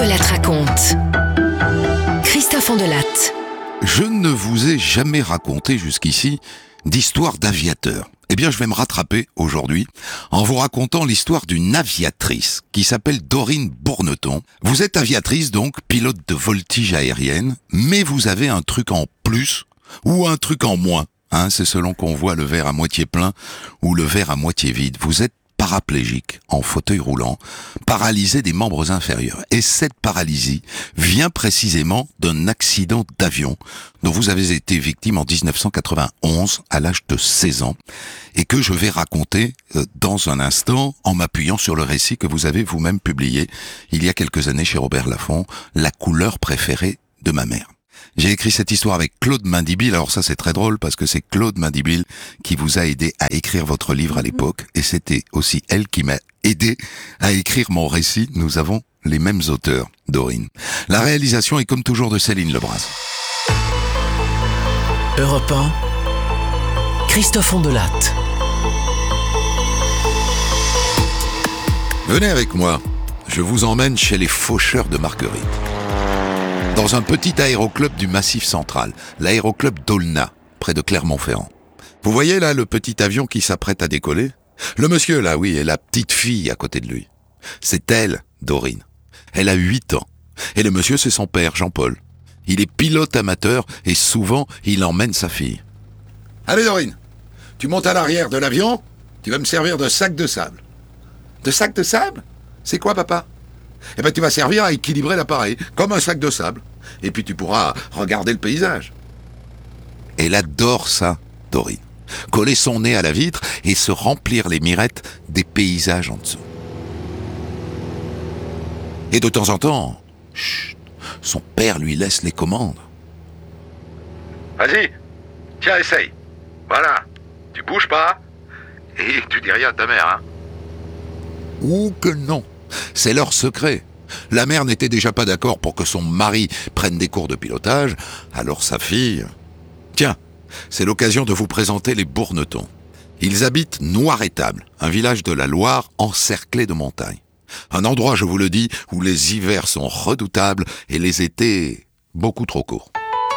Andelatte raconte. Christophe Andelatte. Je ne vous ai jamais raconté jusqu'ici d'histoire d'aviateur. Eh bien, je vais me rattraper aujourd'hui en vous racontant l'histoire d'une aviatrice qui s'appelle Dorine Bourneton. Vous êtes aviatrice donc, pilote de voltige aérienne, mais vous avez un truc en plus ou un truc en moins. C'est selon qu'on voit le verre à moitié plein ou le verre à moitié vide. Vous êtes paraplégique, en fauteuil roulant, paralysé des membres inférieurs. Et cette paralysie vient précisément d'un accident d'avion dont vous avez été victime en 1991 à l'âge de 16 ans et que je vais raconter dans un instant en m'appuyant sur le récit que vous avez vous-même publié il y a quelques années chez Robert Laffont, La couleur préférée de ma mère. J'ai écrit cette histoire avec Claude Mendibile. Alors ça, c'est très drôle parce que c'est Claude Mendibile qui vous a aidé à écrire votre livre à l'époque. Et c'était aussi elle qui m'a aidé à écrire mon récit. Nous avons les mêmes auteurs, Dorine. La réalisation est comme toujours de Céline Lebras. Europe 1, Christophe Andelatte. Venez avec moi. Je vous emmène chez les faucheurs de Marguerite. Dans un petit aéroclub du Massif Central, l'aéroclub d'Aulnat, près de Clermont-Ferrand. Vous voyez là le petit avion qui s'apprête à décoller ? Le monsieur là, oui, et la petite fille à côté de lui. C'est elle, Dorine. Elle a 8 ans. Et le monsieur, c'est son père, Jean-Paul. Il est pilote amateur et souvent, il emmène sa fille. Allez Dorine, tu montes à l'arrière de l'avion, tu vas me servir de sac de sable. De sac de sable ? C'est quoi, papa ? Eh ben, tu vas servir à équilibrer l'appareil, comme un sac de sable. Et puis tu pourras regarder le paysage. Elle adore ça, Dorine. Coller son nez à la vitre et se remplir les mirettes des paysages en dessous. Et de temps en temps, chut, son père lui laisse les commandes. Vas-y, tiens, essaye. Voilà, tu bouges pas et tu dis rien à ta mère, hein. Ou que non. C'est leur secret. La mère n'était déjà pas d'accord pour que son mari prenne des cours de pilotage, alors sa fille... Tiens, c'est l'occasion de vous présenter les Bournetons. Ils habitent Noirétable, un village de la Loire encerclé de montagnes. Un endroit, je vous le dis, où les hivers sont redoutables et les étés beaucoup trop courts.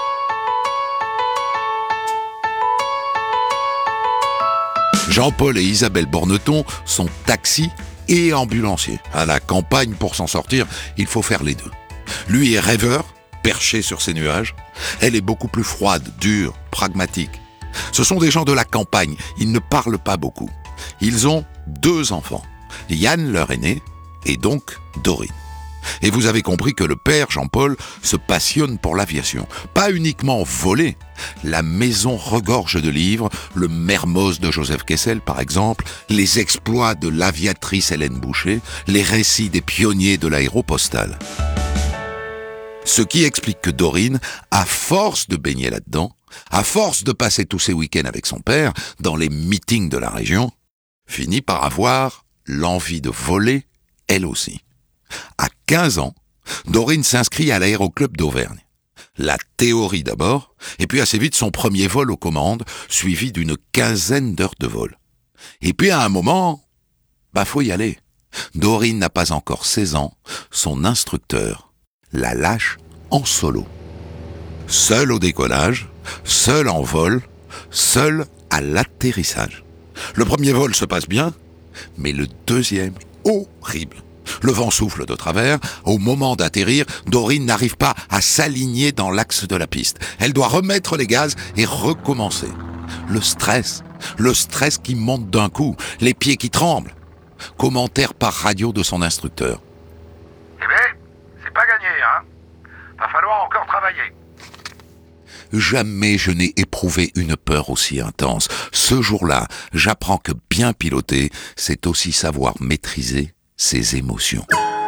Jean-Paul et Isabelle Bourneton sont taxis et ambulancier. À la campagne, pour s'en sortir, il faut faire les deux. Lui est rêveur, perché sur ses nuages. Elle est beaucoup plus froide, dure, pragmatique. Ce sont des gens de la campagne, ils ne parlent pas beaucoup. Ils ont 2 enfants. Yann, leur aîné, et donc Dorine. Et vous avez compris que le père, Jean-Paul, se passionne pour l'aviation. Pas uniquement voler. La maison regorge de livres, le Mermoz de Joseph Kessel par exemple, les exploits de l'aviatrice Hélène Boucher, les récits des pionniers de l'aéropostale. Ce qui explique que Dorine, à force de baigner là-dedans, à force de passer tous ses week-ends avec son père, dans les meetings de la région, finit par avoir l'envie de voler, elle aussi. À 15 ans, Dorine s'inscrit à l'aéroclub d'Auvergne. La théorie d'abord, et puis assez vite son premier vol aux commandes, suivi d'une 15aine d'heures de vol. Et puis à un moment, faut y aller. Dorine n'a pas encore 16 ans, son instructeur la lâche en solo. Seule au décollage, seule en vol, seule à l'atterrissage. Le premier vol se passe bien, mais le deuxième, horrible. Le vent souffle de travers. Au moment d'atterrir, Dorine n'arrive pas à s'aligner dans l'axe de la piste. Elle doit remettre les gaz et recommencer. Le stress qui monte d'un coup, les pieds qui tremblent. Commentaire par radio de son instructeur. Eh bien, c'est pas gagné, hein. Va falloir encore travailler. Jamais je n'ai éprouvé une peur aussi intense. Ce jour-là, j'apprends que bien piloter, c'est aussi savoir maîtriser ses émotions.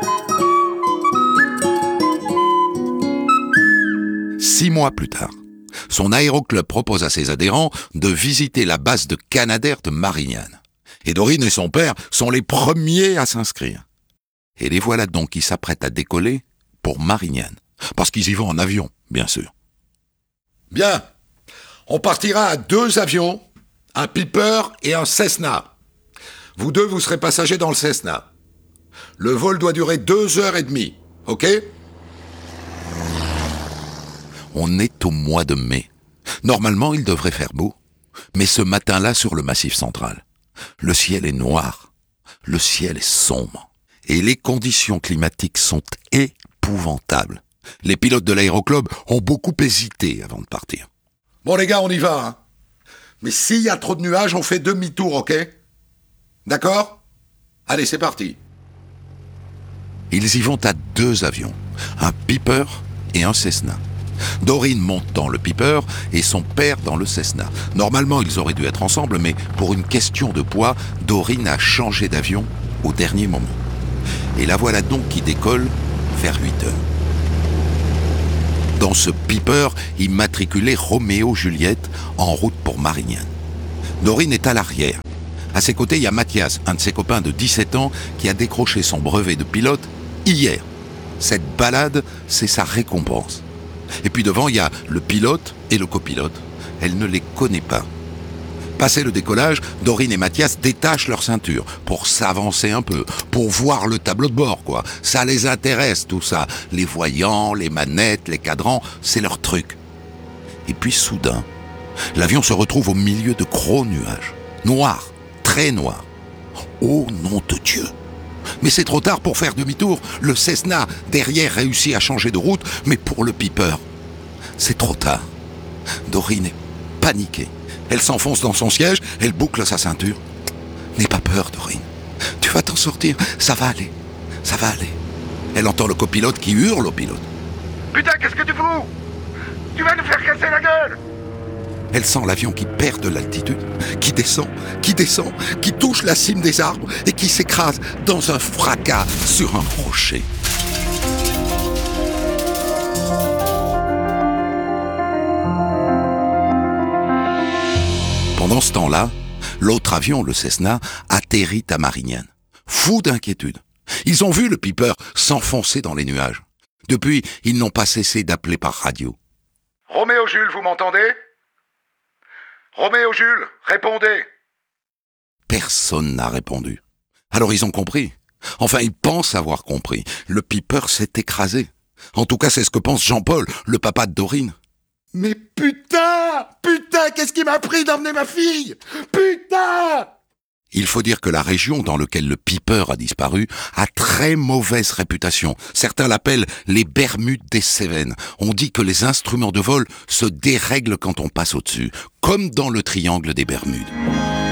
6 mois plus tard, son aéroclub propose à ses adhérents de visiter la base de Canadair de Marignane. Et Dorine et son père sont les premiers à s'inscrire. Et les voilà donc qui s'apprêtent à décoller pour Marignane. Parce qu'ils y vont en avion, bien sûr. Bien, on partira à 2 avions, un Piper et un Cessna. Vous 2, vous serez passagers dans le Cessna. Le vol doit durer 2h30. Ok ? On est au mois de mai. Normalement, il devrait faire beau. Mais ce matin-là, sur le Massif central, le ciel est noir, le ciel est sombre. Et les conditions climatiques sont épouvantables. Les pilotes de l'aéroclub ont beaucoup hésité avant de partir. Bon les gars, on y va, hein. Mais s'il y a trop de nuages, on fait demi-tour, ok ? D'accord ? Allez, c'est parti. Ils y vont à 2 avions, un Piper et un Cessna. Doreen monte dans le Piper et son père dans le Cessna. Normalement, ils auraient dû être ensemble, mais pour une question de poids, Doreen a changé d'avion au dernier moment. Et la voilà donc qui décolle vers 8 heures. Dans ce Piper, immatriculé Roméo-Juliette, en route pour Marignane. Doreen est à l'arrière. À ses côtés, il y a Mathias, un de ses copains de 17 ans, qui a décroché son brevet de pilote hier. Cette balade, c'est sa récompense. Et puis devant, il y a le pilote et le copilote. Elle ne les connaît pas. Passé le décollage, Doreen et Mathias détachent leur ceinture pour s'avancer un peu, pour voir le tableau de bord, quoi. Ça les intéresse, tout ça. Les voyants, les manettes, les cadrans, c'est leur truc. Et puis soudain, l'avion se retrouve au milieu de gros nuages. Noirs, très noirs. Oh nom de Dieu! Mais c'est trop tard pour faire demi-tour. Le Cessna, derrière, réussit à changer de route, mais pour le Piper, c'est trop tard. Doreen est paniquée. Elle s'enfonce dans son siège, elle boucle sa ceinture. N'aie pas peur, Doreen. Tu vas t'en sortir, ça va aller. Ça va aller. Elle entend le copilote qui hurle au pilote. Putain, qu'est-ce que tu fous? Tu vas nous faire casser la gueule! Elle sent l'avion qui perd de l'altitude, qui descend, qui touche la cime des arbres et qui s'écrase dans un fracas sur un rocher. Pendant ce temps-là, l'autre avion, le Cessna, atterrit à Marignane. Fou d'inquiétude. Ils ont vu le Piper s'enfoncer dans les nuages. Depuis, ils n'ont pas cessé d'appeler par radio. Roméo Jules, vous m'entendez? Roméo Jules, répondez! Personne n'a répondu. Alors ils ont compris. Enfin, ils pensent avoir compris. Le Piper s'est écrasé. En tout cas, c'est ce que pense Jean-Paul, le papa de Doreen. Mais putain, qu'est-ce qui m'a pris d'emmener ma fille? Putain! Il faut dire que la région dans laquelle le Piper a disparu a très mauvaise réputation. Certains l'appellent les Bermudes des Cévennes. On dit que les instruments de vol se dérèglent quand on passe au-dessus, comme dans le triangle des Bermudes.